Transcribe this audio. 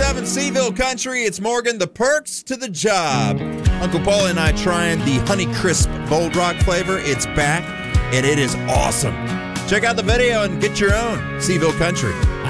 106.7 Seville Country. It's Morgan. The perks to the job. Uncle Paul and I trying the Honey Crisp Bold Rock flavor. It's back, and it is awesome. Check out the video and get your own Seville Country.